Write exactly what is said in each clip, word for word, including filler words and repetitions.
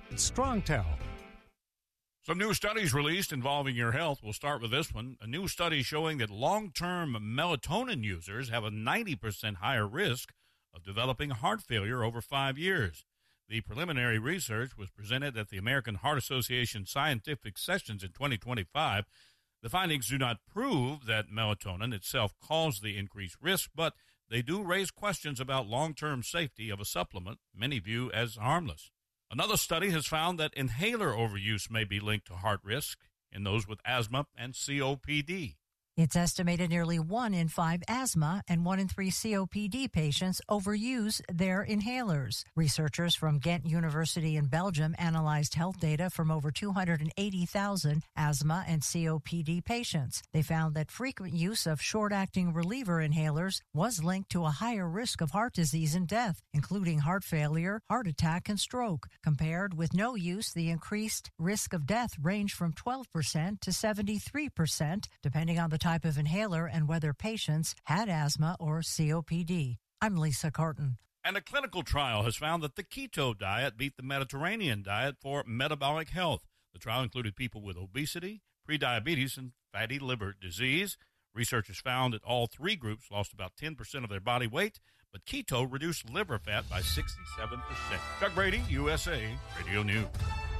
It's StrongTel. Some new studies released involving your health. We'll start with this one. A new study showing that long-term melatonin users have a ninety percent higher risk of developing heart failure over five years. The preliminary research was presented at the American Heart Association Scientific Sessions in twenty twenty-five. The findings do not prove that melatonin itself caused the increased risk, but they do raise questions about long-term safety of a supplement many view as harmless. Another study has found that inhaler overuse may be linked to heart risk in those with asthma and C O P D. It's estimated nearly one in five asthma and one in three C O P D patients overuse their inhalers. Researchers from Ghent University in Belgium analyzed health data from over two hundred eighty thousand asthma and C O P D patients. They found that frequent use of short-acting reliever inhalers was linked to a higher risk of heart disease and death, including heart failure, heart attack, and stroke. Compared with no use, the increased risk of death ranged from twelve percent to seventy-three percent, depending on the type of inhaler and whether patients had asthma or C O P D. I'm Lisa Carton. And a clinical trial has found that the keto diet beat the Mediterranean diet for metabolic health. The trial included people with obesity, prediabetes, and fatty liver disease. Researchers found that all three groups lost about ten percent of their body weight, but keto reduced liver fat by sixty-seven percent. Chuck Brady, U S A Radio News.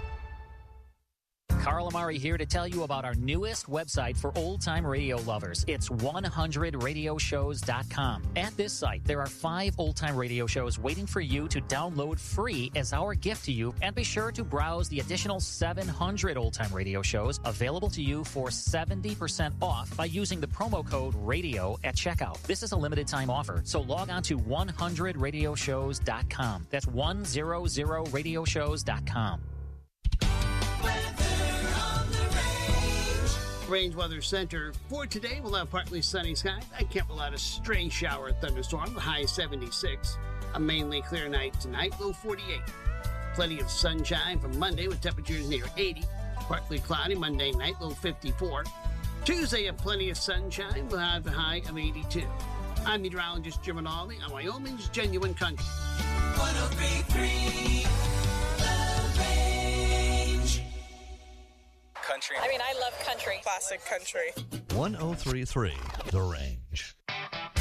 Carl Amari here to tell you about our newest website for old-time radio lovers. It's one hundred radio shows dot com. At this site, there are five old-time radio shows waiting for you to download free as our gift to you, and be sure to browse the additional seven hundred old-time radio shows available to you for seventy percent off by using the promo code RADIO at checkout. This is a limited-time offer, so log on to one hundred radio shows dot com. That's one hundred radio shows dot com. Range Weather Center for today, we'll have partly sunny skies. I can't rule out a stray shower or thunderstorm, high seventy-six. A mainly clear night tonight, low forty-eight. Plenty of sunshine for Monday with temperatures near eighty. Partly cloudy Monday night, low fifty-four. Tuesday, have plenty of sunshine, we'll have a high of eighty-two. I'm meteorologist Jim Rinaldi on Wyoming's Genuine Country. one oh three point three Country. I mean, I love country. Classic country. one oh three point three The Range.